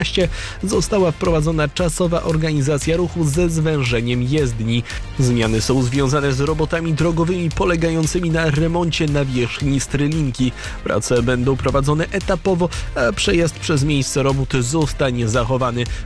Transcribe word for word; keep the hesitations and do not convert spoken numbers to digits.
została wprowadzona czasowa organizacja ruchu ze zwężeniem jezdni. Zmiany są związane z robotami drogowymi polegającymi na remoncie nawierzchni Strylinki. Prace będą prowadzone etapowo, a przejazd przez miejsce robót zostanie zachowany.